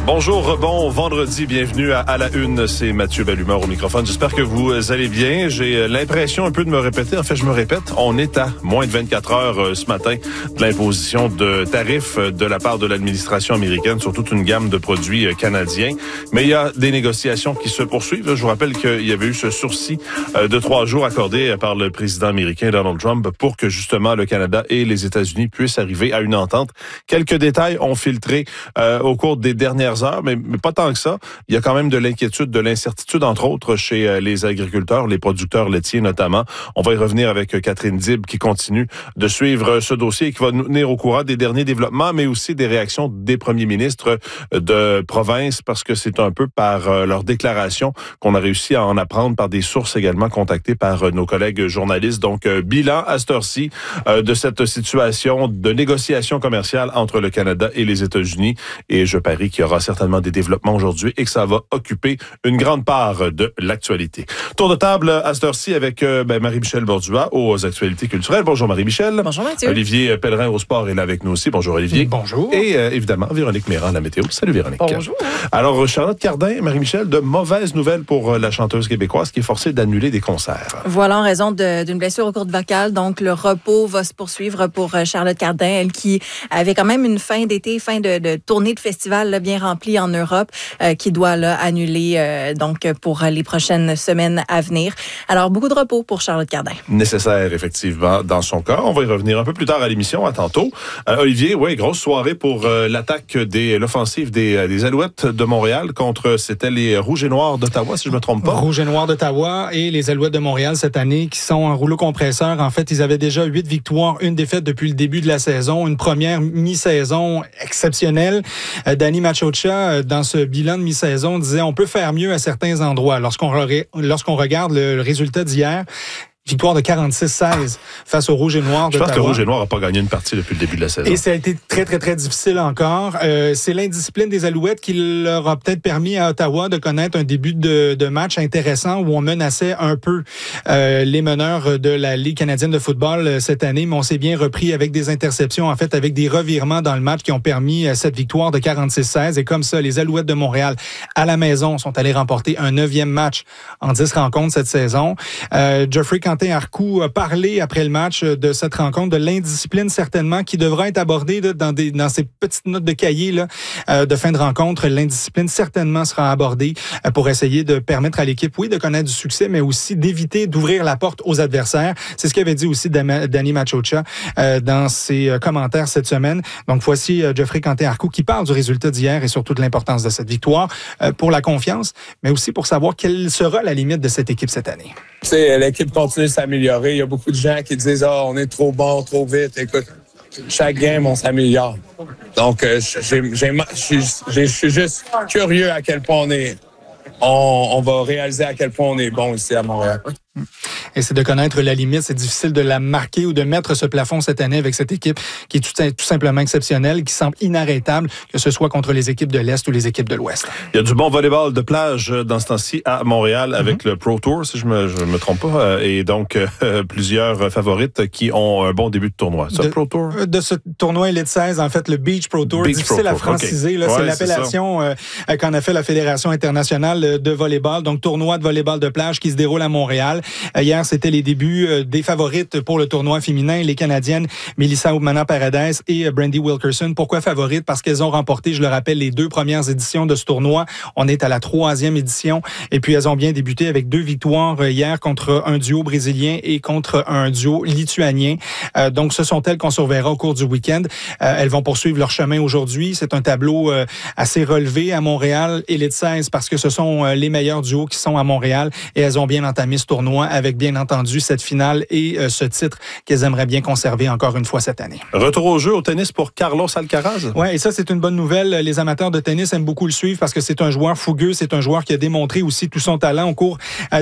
Bonjour, bon vendredi, bienvenue à la une, c'est Mathieu Bellumeur au microphone. J'espère que vous allez bien. J'ai l'impression un peu de me répéter. En fait, je me répète, on est à moins de 24 heures ce matin de l'imposition de tarifs de la part de l'administration américaine sur toute une gamme de produits canadiens. Mais il y a des négociations qui se poursuivent. Je vous rappelle qu'il y avait eu ce sursis de 3 jours accordé par le président américain Donald Trump pour que justement le Canada et les États-Unis puissent arriver à une entente. Quelques détails ont filtré au cours des dernières heures, mais pas tant que ça. Il y a quand même de l'inquiétude, de l'incertitude, entre autres, chez les agriculteurs, les producteurs laitiers notamment. On va y revenir avec Catherine Dib qui continue de suivre ce dossier et qui va nous tenir au courant des derniers développements, mais aussi des réactions des premiers ministres de province, parce que c'est un peu par leur déclaration qu'on a réussi à en apprendre par des sources également contactées par nos collègues journalistes. Donc, bilan à cette heure-ci de cette situation de négociation commerciale entre le Canada et les États-Unis. Et je parie qu'il y aura certainement des développements aujourd'hui et que ça va occuper une grande part de l'actualité. Tour de table à cette heure-ci avec Marie-Michel Bordua aux actualités culturelles. Bonjour Marie-Michel. Bonjour Mathieu. Olivier Pellerin au sport est là avec nous aussi. Bonjour Olivier. Bonjour. Et évidemment Véronique Méran, la météo. Salut Véronique. Bonjour. Alors Charlotte Cardin, Marie-Michel, de mauvaises nouvelles pour la chanteuse québécoise qui est forcée d'annuler des concerts. Voilà, en raison d'une blessure aux cordes vocales. Donc le repos va se poursuivre pour Charlotte Cardin, elle qui avait quand même une fin d'été, fin de tournée de festival là, bien remplie en Europe, qui doit là, annuler donc pour les prochaines semaines à venir. Alors, beaucoup de repos pour Charlotte Cardin. Nécessaire, effectivement, dans son cas. On va y revenir un peu plus tard à l'émission, à tantôt. Olivier, oui, grosse soirée pour l'attaque l'offensive des Alouettes de Montréal contre, c'était les Rouges et Noirs d'Ottawa, si je me trompe pas. Rouges et Noirs d'Ottawa et les Alouettes de Montréal cette année qui sont en rouleau compresseur. En fait, ils avaient déjà 8 victoires, une défaite depuis le début de la saison, une première mi-saison exceptionnelle. Danny Machocha, dans ce bilan de mi-saison, disait on peut faire mieux à certains endroits. Lorsqu'on regarde le résultat d'hier, victoire de 46-16 face aux Rouges et Noirs d'Ottawa. Je pense que Rouges et Noirs n'a pas gagné une partie depuis le début de la saison. Et ça a été très, très, très difficile encore. C'est l'indiscipline des Alouettes qui leur a peut-être permis à Ottawa de connaître un début de match intéressant où on menaçait un peu les meneurs de la Ligue canadienne de football cette année, mais on s'est bien repris avec des interceptions, en fait, avec des revirements dans le match qui ont permis cette victoire de 46-16. Et comme ça, les Alouettes de Montréal, à la maison, sont allés remporter un 9e match en 10 rencontres cette saison. Geoffrey Quentin-Arcou a parlé après le match de cette rencontre, de l'indiscipline certainement qui devra être abordée là, dans ces petites notes de cahier là, de fin de rencontre. L'indiscipline certainement sera abordée pour essayer de permettre à l'équipe, oui, de connaître du succès, mais aussi d'éviter d'ouvrir la porte aux adversaires. C'est ce qu'avait dit aussi Danny Machocha dans ses commentaires cette semaine. Donc voici Geoffrey Quentin-Arcou qui parle du résultat d'hier et surtout de l'importance de cette victoire pour la confiance, mais aussi pour savoir quelle sera la limite de cette équipe cette année. Tu sais, l'équipe continue de s'améliorer. Il y a beaucoup de gens qui disent « Ah, on est trop bon, trop vite. » Écoute, chaque game, on s'améliore. Donc, je suis juste curieux à quel point on va réaliser à quel point on est bon ici à Montréal. Et c'est de connaître la limite. C'est difficile de la marquer ou de mettre ce plafond cette année avec cette équipe qui est tout simplement exceptionnelle, qui semble inarrêtable, que ce soit contre les équipes de l'Est ou les équipes de l'Ouest. Il y a du bon volleyball de plage dans ce temps-ci à Montréal avec le Pro Tour, si je me trompe pas. Et donc, plusieurs favorites qui ont un bon début de tournoi. Ça, Pro Tour? De ce tournoi Elite 16, en fait, le Beach Pro Tour. Difficile à franciser. Okay. Là, ouais, c'est l'appellation qu'en a fait la Fédération internationale de volleyball. Donc, tournoi de volleyball de plage qui se déroule à Montréal. Hier, c'était les débuts des favorites pour le tournoi féminin, les Canadiennes Melissa Obmana-Paradis et Brandy Wilkerson. Pourquoi favorites? Parce qu'elles ont remporté, je le rappelle, les 2 premières éditions de ce tournoi. On est à la 3e édition. Et puis, elles ont bien débuté avec 2 victoires hier contre un duo brésilien et contre un duo lituanien. Donc, ce sont elles qu'on surveillera au cours du week-end. Elles vont poursuivre leur chemin aujourd'hui. C'est un tableau assez relevé à Montréal, Elite 16, parce que ce sont les meilleurs duos qui sont à Montréal et elles ont bien entamé ce tournoi avec, bien entendu, cette finale et ce titre qu'elles aimeraient bien conserver encore une fois cette année. Retour au jeu au tennis pour Carlos Alcaraz. Oui, et ça, c'est une bonne nouvelle. Les amateurs de tennis aiment beaucoup le suivre parce que c'est un joueur fougueux, c'est un joueur qui a démontré aussi tout son talent au cours